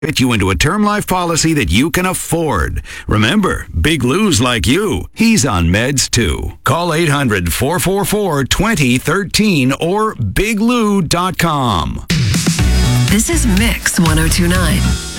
Fit you into a term life policy that you can afford. Remember, Big Lou's like you. He's on meds too. Call 800-444-2013 or biglou.com. This is Mix 1029.